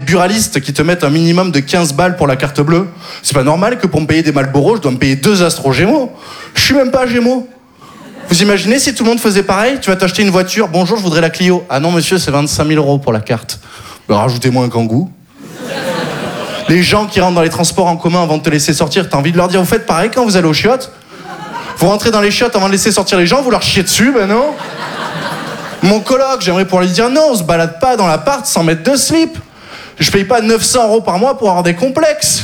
buralistes qui te mettent un minimum de 15 balles pour la carte bleue. C'est pas normal que pour me payer des Marlboro, je dois me payer 2 Astro Gémeaux. Je suis même pas Gémeaux. Vous imaginez si tout le monde faisait pareil? Tu vas t'acheter une voiture. Bonjour, je voudrais la Clio. Ah non, monsieur, c'est 25 000 € pour la carte. Ben, rajoutez-moi un Kangoo. Les gens qui rentrent dans les transports en commun avant de te laisser sortir, t'as envie de leur dire, vous faites pareil quand vous allez aux chiottes? Vous rentrez dans les chiottes avant de laisser sortir les gens, vous leur chiez dessus, ben non. Mon coloc, j'aimerais pouvoir lui dire, non, on se balade pas dans l'appart sans mettre de slip. Je paye pas 900 € par mois pour avoir des complexes.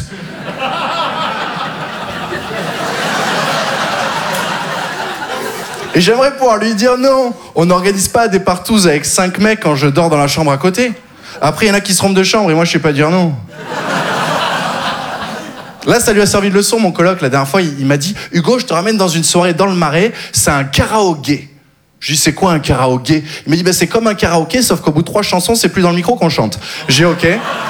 Et j'aimerais pouvoir lui dire non, on n'organise pas des partouzes avec 5 mecs quand je dors dans la chambre à côté. Après, il y en a qui se trompent de chambre et moi, je sais pas dire non. Là, ça lui a servi de leçon, mon coloc. La dernière fois, il m'a dit, Hugo, je te ramène dans une soirée dans le Marais, c'est un karaoké. Je lui dis, c'est quoi un karaoké? Il m'a dit, c'est comme un karaoké, sauf qu'au bout de 3 chansons, c'est plus dans le micro qu'on chante. J'ai OK.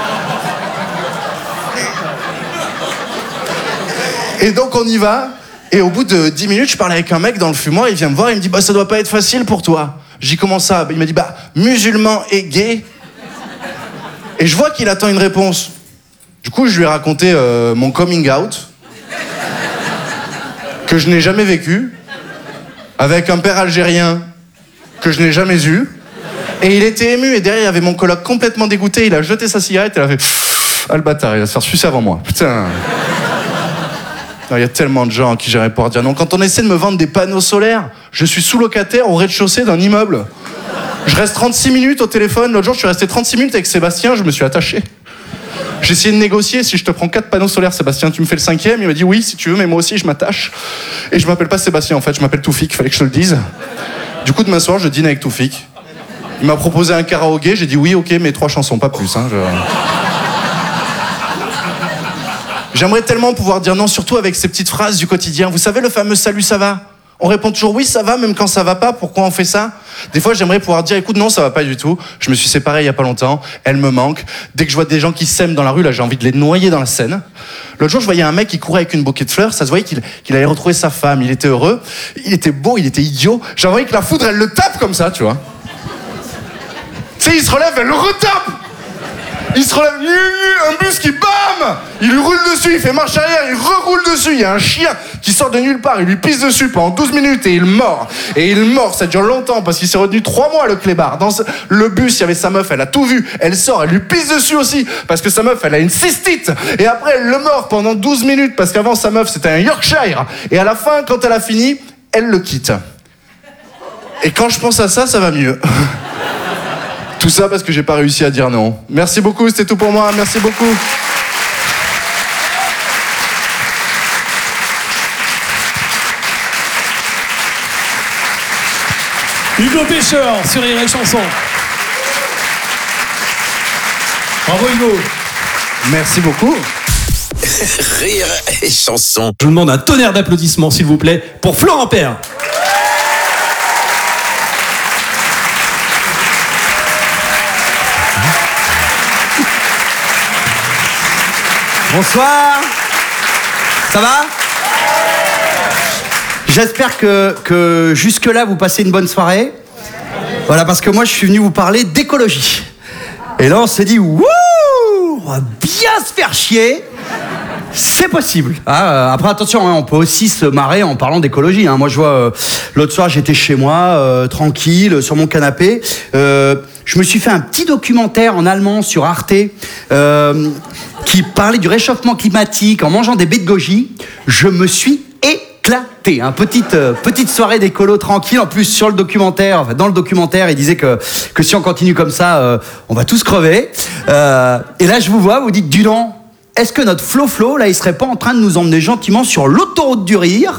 Et donc, on y va. Et au bout de 10 minutes, je parlais avec un mec dans le fumoir, il vient me voir, il me dit, ça doit pas être facile pour toi. J'ai dit, comment ça? Il m'a dit, musulman et gay. Et je vois qu'il attend une réponse. Du coup, je lui ai raconté mon coming out, que je n'ai jamais vécu, avec un père algérien que je n'ai jamais eu. Et il était ému, et derrière, il y avait mon coloc complètement dégoûté, il a jeté sa cigarette, et il a fait, ah le bâtard, il va se faire sucer avant moi. Putain. Il y a tellement de gens à qui j'aimerais pouvoir dire non. Quand on essaie de me vendre des panneaux solaires, je suis sous-locataire au rez-de-chaussée d'un immeuble. Je reste 36 minutes au téléphone. L'autre jour, je suis resté 36 minutes avec Sébastien, je me suis attaché. J'ai essayé de négocier, si je te prends 4 panneaux solaires, Sébastien, tu me fais le 5e? Il m'a dit oui, si tu veux, mais moi aussi, je m'attache. Et je m'appelle pas Sébastien, en fait, je m'appelle Toufik, fallait que je te le dise. Du coup, demain soir, je dîne avec Toufik. Il m'a proposé un karaoké, j'ai dit oui, ok, mais 3 chansons, pas plus. J'aimerais tellement pouvoir dire non, surtout avec ces petites phrases du quotidien. Vous savez, le fameux « salut, ça va ?» On répond toujours « oui, ça va », même quand ça va pas. Pourquoi on fait ça? Des fois, j'aimerais pouvoir dire « écoute, non, ça va pas du tout. Je me suis séparé il y a pas longtemps. Elle me manque. Dès que je vois des gens qui s'aiment dans la rue, là, j'ai envie de les noyer dans la Seine. » L'autre jour, je voyais un mec qui courait avec une bouquet de fleurs. Ça se voyait qu'il allait retrouver sa femme. Il était heureux. Il était beau, il était idiot. J'ai envie que la foudre, elle le tape comme ça, tu vois. Tu sais, il se relève, elle le retape. Il se relève, un bus qui bam! Il lui roule dessus, il fait marche arrière, il reroule dessus. Il y a un chien qui sort de nulle part, il lui pisse dessus pendant 12 minutes et il mord. Et il mord, ça dure longtemps parce qu'il s'est retenu 3 mois le clébard. Dans le bus, il y avait sa meuf, elle a tout vu. Elle sort, elle lui pisse dessus aussi parce que sa meuf, elle a une cystite. Et après, elle le mord pendant 12 minutes parce qu'avant, sa meuf, c'était un Yorkshire. Et à la fin, quand elle a fini, elle le quitte. Et quand je pense à ça, ça va mieux. Tout ça parce que j'ai pas réussi à dire non. Merci beaucoup, c'était tout pour moi. Merci beaucoup. Hugo Pêcheur sur Rire et Chanson. Bravo Hugo. Merci beaucoup. Rire et Chanson. Je vous demande un tonnerre d'applaudissements s'il vous plaît pour Florent Père. Bonsoir. Ça va? J'espère que jusque-là, vous passez une bonne soirée. Voilà, parce que moi, je suis venu vous parler d'écologie. Et là, on s'est dit, wouh, on va bien se faire chier. C'est possible. Après, attention, on peut aussi se marrer en parlant d'écologie. Moi, je vois, l'autre soir, j'étais chez moi, tranquille, sur mon canapé. Je me suis fait un petit documentaire en allemand sur Arte qui parlait du réchauffement climatique en mangeant des baies de goji. Je me suis éclaté. Petite soirée d'écolo tranquille. En plus, sur le documentaire, dans le documentaire, il disait que si on continue comme ça, on va tous crever. Et là, je vous vois, vous dites, du non. Est-ce que notre Flo, là, il serait pas en train de nous emmener gentiment sur l'autoroute du rire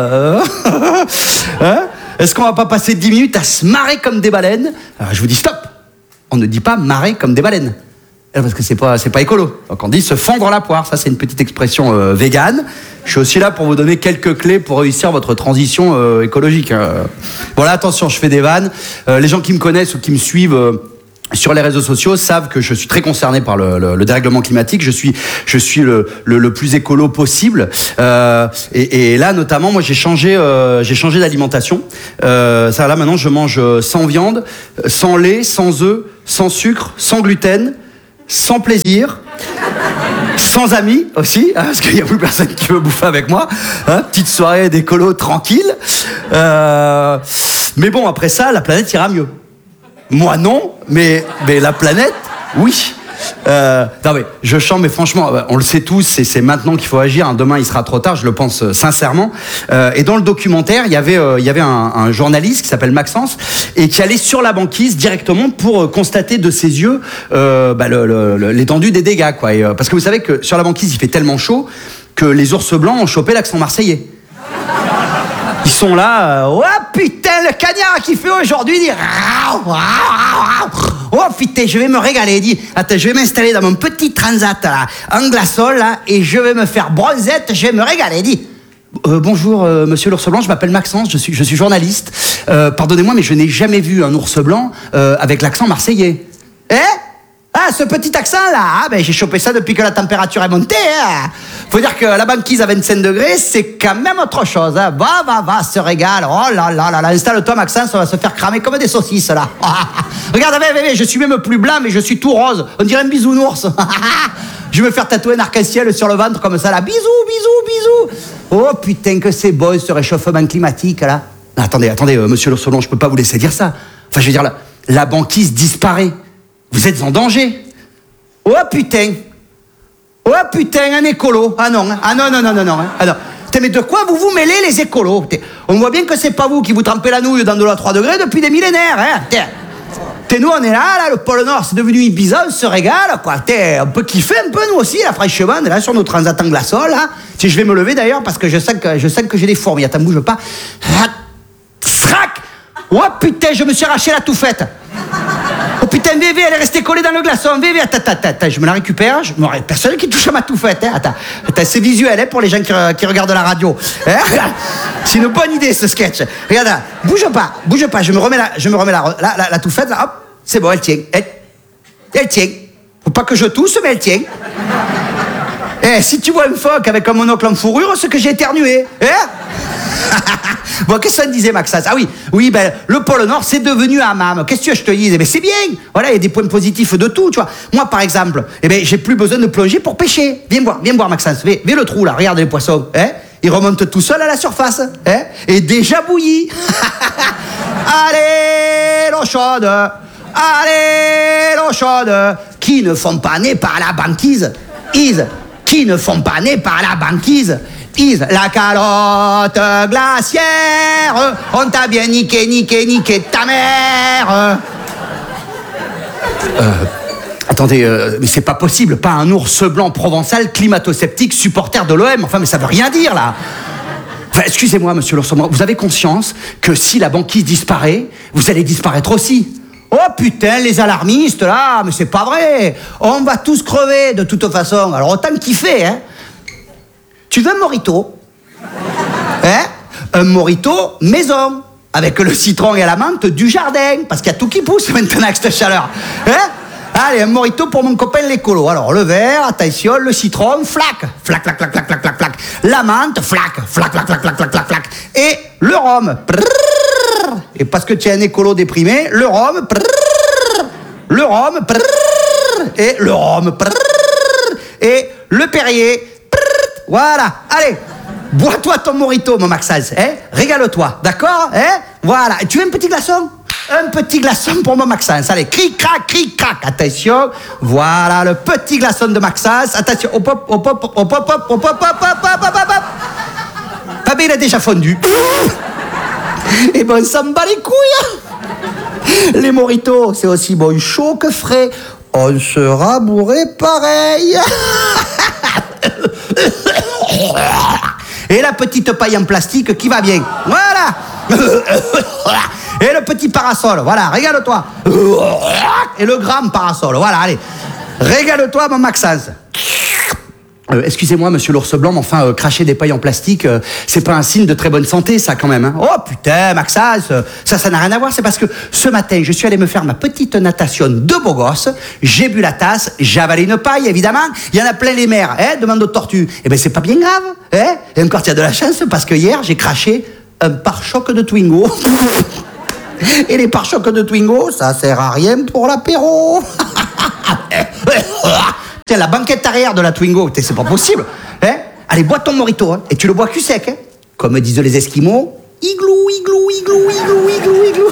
Est-ce qu'on va pas passer 10 minutes à se marrer comme des baleines? Alors, je vous dis stop. On ne dit pas marrer comme des baleines. Parce que c'est pas écolo. Donc on dit se fendre la poire. Ça, c'est une petite expression végane. Je suis aussi là pour vous donner quelques clés pour réussir votre transition écologique. Voilà, attention, je fais des vannes. Les gens qui me connaissent ou qui me suivent sur les réseaux sociaux savent que je suis très concerné par le dérèglement climatique. Je suis le plus écolo possible. Et là, notamment, moi, j'ai changé d'alimentation. Ça, là, maintenant, je mange sans viande, sans lait, sans œufs, sans sucre, sans gluten, sans plaisir, sans amis aussi, hein, parce qu'il n'y a plus personne qui veut bouffer avec moi. Hein, petite soirée d'écolo tranquille. Mais bon, après ça, la planète ira mieux. Moi non, mais la planète, oui. Non mais je chante, mais franchement, on le sait tous, c'est maintenant qu'il faut agir. Hein. Demain, il sera trop tard, je le pense sincèrement. Et dans le documentaire, il y avait un journaliste qui s'appelle Maxence et qui allait sur la banquise directement pour constater de ses yeux l'étendue des dégâts, quoi. Et, parce que vous savez que sur la banquise, il fait tellement chaud que les ours blancs ont chopé l'accent marseillais. Ils sont là, oh putain, le cagnard qui fait aujourd'hui, dit oh putain, je vais me régaler, dit attends, je vais m'installer dans mon petit transat là, en glaçon là, et je vais me faire bronzette, je vais me régaler, dit bonjour monsieur l'ours blanc, je m'appelle Maxence, je suis journaliste, pardonnez-moi mais je n'ai jamais vu un ours blanc avec l'accent marseillais. Ah, ce petit accent là, j'ai chopé ça depuis que la température est montée. Hein. Faut dire que la banquise à 25 degrés, c'est quand même autre chose. Hein. Va, se régale. Oh là là, installe-toi Maxence, on va se faire cramer comme des saucisses là. Regarde, je suis même plus blanc, mais je suis tout rose. On dirait un bisounours. Je vais me faire tatouer un arc-en-ciel sur le ventre comme ça là. Bisous. Oh putain que c'est beau ce réchauffement climatique là. Non, attendez, monsieur l'ours blanc, je peux pas vous laisser dire ça. Enfin, je veux dire, la banquise disparaît. Vous êtes en danger. Oh putain, un écolo. Ah non. Ah non. Mais de quoi vous vous mêlez les écolos? On voit bien que c'est pas vous qui vous trempez la nouille dans de l'eau à 3 degrés depuis des millénaires. Hein. Nous on est là, le pôle Nord c'est devenu Ibiza, on se régale, quoi. On peut kiffer un peu nous aussi, là, franchement, là, sur nos transats en glaçon, là. Si je vais me lever d'ailleurs parce que je sens que j'ai des fourmis. Attends, bouge pas. Strac. Oh putain, je me suis arraché la touffette. Oh putain, VV, elle est restée collée dans le glaçon. VV, attends, je me la récupère. Personne qui touche à ma touffette. Hein. Attends, c'est visuel hein, pour les gens qui regardent la radio. Hein. C'est une bonne idée ce sketch. Regarde, bouge pas. Je me remets la touffette là. Hop, c'est bon, elle tient. Elle tient. Faut pas que je tousse, mais elle tient. Si tu vois une phoque avec un monocle en fourrure, c'est que j'ai éternué. Hein. Bon, qu'est-ce que ça disait Maxence? Ah oui, le pôle Nord, c'est devenu hammam. Qu'est-ce que je te dis? C'est bien. Voilà, il y a des points positifs de tout, tu vois. Moi, par exemple, j'ai plus besoin de plonger pour pêcher. Viens voir, Maxence. Viens le trou, là. Regarde les poissons. Hein? Ils remontent tout seuls à la surface. Hein? Et déjà bouillis. Allez, l'eau chaude. Qui ne font pas nez par la banquise? Qui ne font pas nez par la banquise? La calotte glaciaire, on t'a bien niqué ta mère. Attendez, mais c'est pas possible, pas un ours blanc provençal, climato-sceptique, supporter de l'OM. Enfin, mais ça veut rien dire là. Enfin, excusez-moi, monsieur l'ours blanc, vous avez conscience que si la banquise disparaît, vous allez disparaître aussi? Oh putain, les alarmistes là, mais c'est pas vrai. On va tous crever de toute façon. Alors autant kiffer, hein. Tu veux un mojito? Hein? Un mojito maison, avec le citron et la menthe du jardin, parce qu'il y a tout qui pousse maintenant avec cette chaleur. Hein? Allez, un mojito pour mon copain l'écolo. Alors, le verre, attention, le citron, flac. La menthe, flac. Et le rhum. Et parce que tu es un écolo déprimé, le rhum. Et le rhum. Et le Perrier. Voilà, allez, bois-toi ton mojito, mon Maxence, hein? Régale-toi, d'accord, hein? Voilà, et tu veux un petit glaçon? Un petit glaçon pour mon Maxence, allez, cric-crac, attention, voilà, le petit glaçon de Maxence, attention, hop. Ah ben, il a déjà fondu. Et ben, on s'en bat les couilles. Les mojitos, c'est aussi bon chaud que frais. On sera bourré pareil. Et la petite paille en plastique qui va bien. Voilà. Et le petit parasol. Voilà, régale-toi. Et le grand parasol. Voilà, allez. Régale-toi, mon Maxence. Excusez-moi, monsieur l'ours blanc, mais enfin, cracher des pailles en plastique, c'est pas un signe de très bonne santé, ça, quand même. Hein. Oh, putain, Maxence, ça n'a rien à voir. C'est parce que ce matin, je suis allé me faire ma petite natation de beau gosse, j'ai bu la tasse, j'ai avalé une paille, évidemment. Il y en a plein les mers, hein, demande aux tortues. Eh ben, c'est pas bien grave, hein. Et encore, tu as de la chance, parce que hier, j'ai craché un pare-choc de Twingo. Et les pare-chocs de Twingo, ça sert à rien pour l'apéro. Tiens, la banquette arrière de la Twingo, c'est pas possible. Hein? Allez, bois ton Morito, hein, et tu le bois cul sec. Hein? Comme disent les Esquimaux, igloo, igloo, igloo, igloo, igloo, igloo.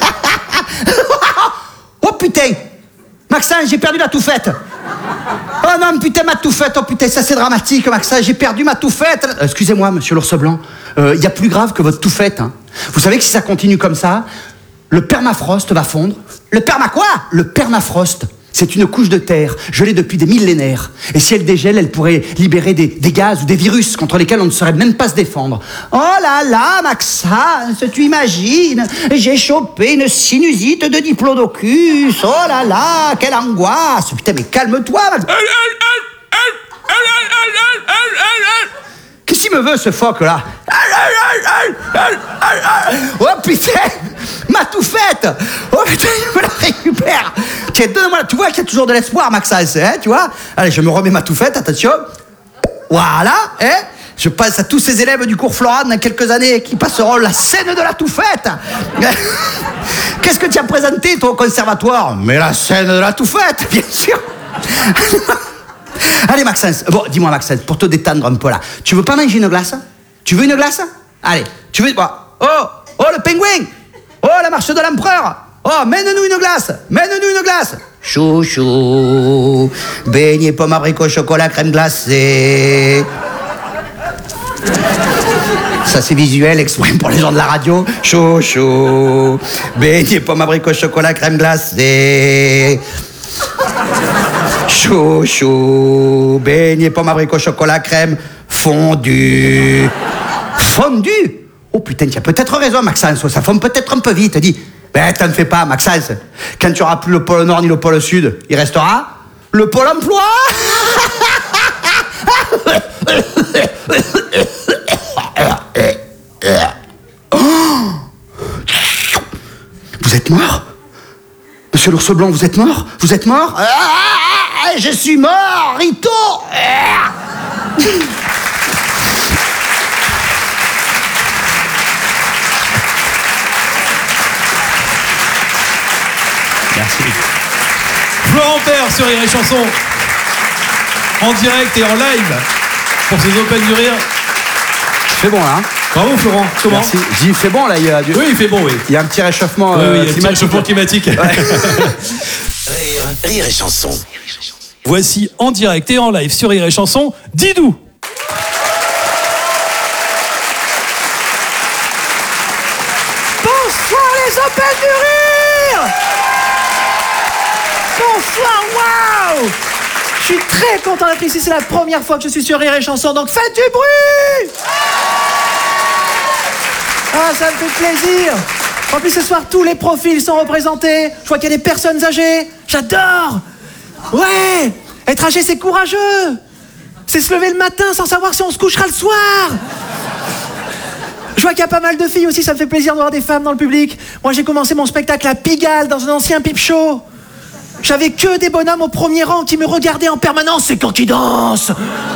Oh putain! Maxence, j'ai perdu la touffette. Oh non, putain, ma touffette. Oh putain, ça c'est dramatique, Maxence, j'ai perdu ma touffette. Excusez-moi, monsieur l'ours blanc, y a plus grave que votre touffette. Hein. Vous savez que si ça continue comme ça, le permafrost va fondre. Le perma quoi? Le permafrost. C'est une couche de terre, gelée depuis des millénaires. Et si elle dégèle, elle pourrait libérer des gaz ou des virus contre lesquels on ne saurait même pas se défendre. Oh là là, Maxence, tu imagines? J'ai chopé une sinusite de diplodocus. Oh là là, quelle angoisse. Putain, mais calme-toi, Maxence. Qu'est-ce qu'il me veut, ce phoque-là? Oh putain, ma touffette. Oh putain, je me la récupère. Tiens, donne-moi, tu vois qu'il y a toujours de l'espoir, Maxence, hein, tu vois? Allez, je me remets ma touffette, attention. Voilà, hein? Je passe à tous ces élèves du cours Florent dans quelques années qui passeront la scène de la touffette. Qu'est-ce que tu as présenté, toi, au conservatoire? Mais la scène de la touffette, bien sûr. Allez, Maxence, bon, dis-moi, Maxence, pour te détendre un peu là, tu veux pas manger une glace? Tu veux une glace? Allez, tu veux... Oh, le pingouin! Oh, la marche de l'empereur! Oh, mène-nous une glace! Mène-nous une glace! Chouchou, beignet, pomme, abricot, chocolat, crème glacée. Ça, c'est visuel, exprès pour les gens de la radio. Chouchou, beignet, pomme, abricot, chocolat, crème glacée. Chouchou, beignet, pomme, abricot, chocolat, crème, fondu. Fondu? Oh putain, tu as peut-être raison, Maxence, ça fonde peut-être un peu vite, dis. Ben, t'en fais pas, Maxence. Quand tu auras plus le pôle Nord ni le pôle Sud, il restera le pôle emploi. Vous êtes mort? Monsieur l'ours blanc, vous êtes mort? Vous êtes mort? Je suis mort, Rito. Merci. Florent Père sur Rire et Chanson, en direct et en live pour ces Open du Rire. C'est bon là. Hein? Bravo Florent, comment? Merci. Je dis, il fait bon là. Oui, il fait bon, oui. Il y a un petit réchauffement oui, il y a un petit climatique. réchauffement climatique. Ouais. Rire et Chanson. Voici en direct et en live sur Rire et Chanson, Didou. Bonsoir les Open du Rire. Bonsoir, waouh. Je suis très content d'être ici, c'est la première fois que je suis sur Rire et Chanson, donc faites du bruit. Ah, ça me fait plaisir. En plus, ce soir, tous les profils sont représentés. Je vois qu'il y a des personnes âgées. J'adore. Ouais. Être âgé, c'est courageux. C'est se lever le matin sans savoir si on se couchera le soir. Je vois qu'il y a pas mal de filles aussi, ça me fait plaisir de voir des femmes dans le public. Moi, j'ai commencé mon spectacle à Pigalle, dans un ancien pipe show. J'avais que des bonhommes au premier rang qui me regardaient en permanence. C'est quand ils dansent.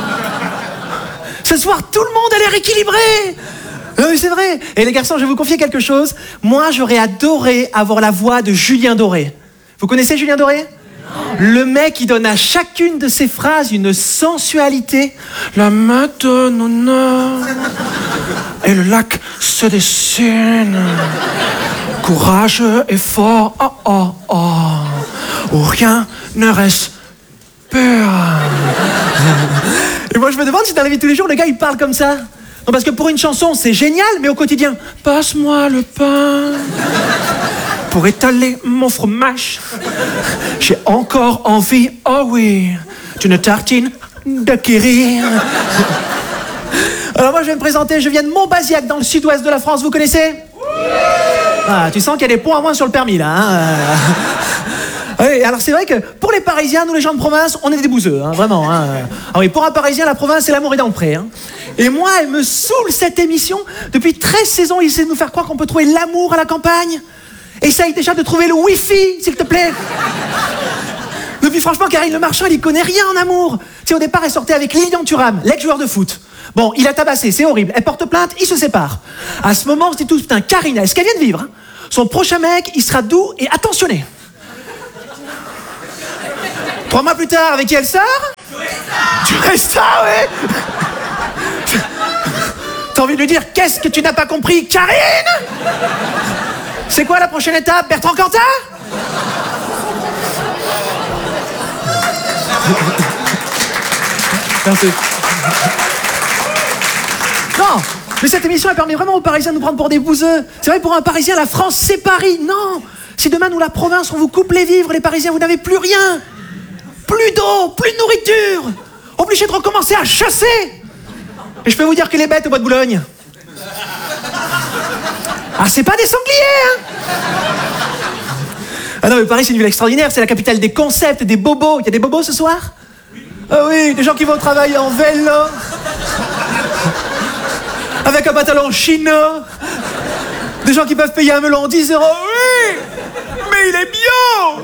Ce soir, tout le monde a l'air équilibré. Oui, c'est vrai. Et les garçons, je vais vous confier quelque chose. Moi, j'aurais adoré avoir la voix de Julien Doré. Vous connaissez Julien Doré ? Le mec qui donne à chacune de ses phrases une sensualité. La Madonna et le lac se dessine. Courageux et fort, oh oh oh, où rien ne reste pur. Et moi, je me demande si dans la vie de tous les jours, le gars, il parle comme ça. Non, parce que pour une chanson, c'est génial, mais au quotidien, passe-moi le pain pour étaler mon fromage. J'ai encore envie, oh oui, d'une tartine de Kiri. Alors moi, je vais me présenter, je viens de Montbazillac, dans le sud-ouest de la France, vous connaissez ? Ah, tu sens qu'il y a des points à moins sur le permis, là. Hein. Oui, alors c'est vrai que pour les Parisiens, nous les gens de province, on est des bouseux, hein, vraiment. Hein. Ah oui, pour un Parisien, la province, c'est l'amour est dans le pré. Hein. Et moi, elle me saoule cette émission. Depuis 13 saisons, il essaie de nous faire croire qu'on peut trouver l'amour à la campagne. Essaye déjà de trouver le Wi-Fi, s'il te plaît. Depuis franchement, Karine Le Marchand, il connaît rien en amour. Tu sais, au départ, elle sortait avec Lilian Thuram, l'ex-joueur de foot. Bon, il a tabassé, c'est horrible. Elle porte plainte, ils se séparent. À ce moment, on se dit tous, putain, Karine, est-ce qu'elle vient de vivre hein? Son prochain mec, il sera doux et attentionné. 3 mois plus tard, avec qui elle sort? Tu restes ça, ouais. T'as envie de lui dire, qu'est-ce que tu n'as pas compris, Karine? C'est quoi la prochaine étape, Bertrand Cantat? Merci. Non, mais cette émission, elle permet vraiment aux Parisiens de nous prendre pour des bouseux. C'est vrai, pour un Parisien, la France, c'est Paris. Non, si demain, nous, la province, on vous coupe les vivres, les Parisiens, vous n'avez plus rien. Plus d'eau, plus de nourriture. Obligés de recommencer à chasser. Et je peux vous dire que les bêtes au bois de Boulogne... Ah, c'est pas des sangliers, hein. Ah non, mais Paris, c'est une ville extraordinaire. C'est la capitale des concepts, des bobos. Il y a des bobos ce soir? Ah oui, des gens qui vont au travail en vélo. Avec un pantalon chino. Des gens qui peuvent payer un melon 10 €. Oui, mais il est bio.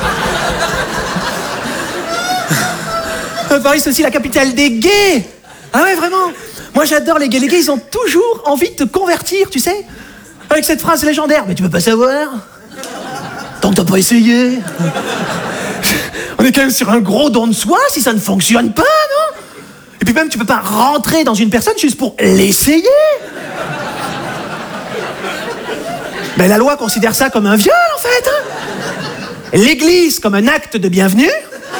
Paris, c'est aussi la capitale des gays. Ah ouais, vraiment. Moi, j'adore les gays. Les gays, ils ont toujours envie de te convertir, tu sais. Avec cette phrase légendaire. Mais tu peux pas savoir. Tant que t'as pas essayé. On est quand même sur un gros don de soi si ça ne fonctionne pas, non? Et puis même, tu peux pas rentrer dans une personne juste pour l'essayer. Mais la loi considère ça comme un viol, en fait. Hein. L'Église comme un acte de bienvenue.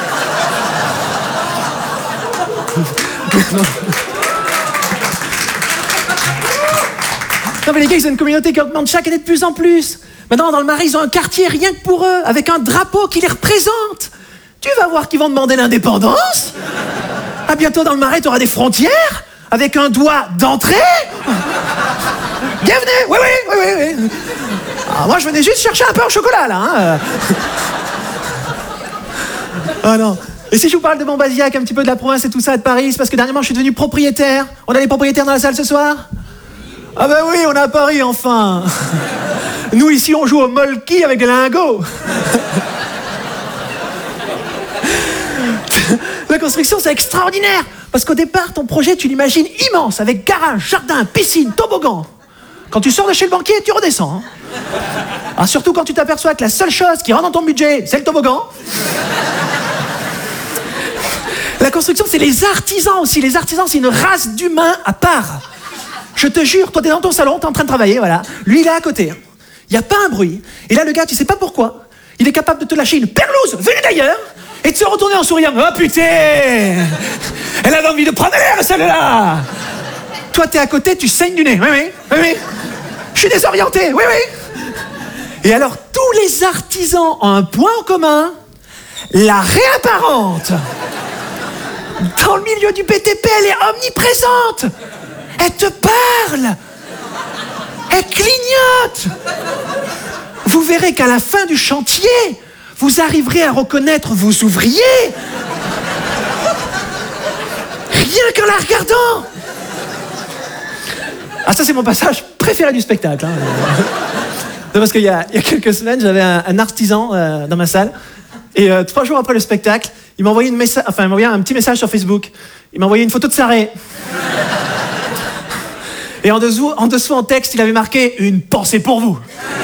Non mais les gars, ils ont une communauté qui augmente chaque année de plus en plus. Maintenant, dans le Marais, ils ont un quartier rien que pour eux, avec un drapeau qui les représente. Tu vas voir qu'ils vont demander l'indépendance. À bientôt dans le Marais, tu auras des frontières, avec un doigt d'entrée. Bienvenue. Oui. Ah, moi, je venais juste chercher un peu au chocolat, là. Hein. Ah non. Et si je vous parle de Montbazillac, un petit peu de la province et tout ça, de Paris, c'est parce que dernièrement, je suis devenu propriétaire. On a les propriétaires dans la salle ce soir? Ah ben oui, on est à Paris, enfin. Nous, ici, on joue au molki avec des lingots. La construction, c'est extraordinaire. Parce qu'au départ, ton projet, tu l'imagines immense, avec garage, jardin, piscine, toboggan. Quand tu sors de chez le banquier, tu redescends. Hein. Ah, surtout quand tu t'aperçois que la seule chose qui rentre dans ton budget, c'est le toboggan. La construction, c'est les artisans aussi. Les artisans, c'est une race d'humains à part. Je te jure, toi, t'es dans ton salon, t'es en train de travailler, voilà. Lui, il est à côté. Il n'y a pas un bruit. Et là, le gars, tu sais pas pourquoi, il est capable de te lâcher une perlouse venue d'ailleurs et de se retourner en souriant. Oh putain, elle avait envie de prendre l'air, celle-là. Toi, t'es à côté, tu saignes du nez. Oui. Je suis désorienté. Oui. Et alors, tous les artisans ont un point en commun. La réapparente. Dans le milieu du BTP, elle est omniprésente. Elle te parle. Elle clignote. Vous verrez qu'à la fin du chantier, vous arriverez à reconnaître vos ouvriers. Rien qu'en la regardant. Ah, ça, c'est mon passage préféré du spectacle. Hein. Non, parce qu'il y a quelques semaines, j'avais un artisan dans ma salle. Et 3 jours après le spectacle, il m'a envoyé un petit message sur Facebook. Il m'a envoyé une photo de sa raie. Et en dessous, en texte, il avait marqué « Une pensée pour vous ».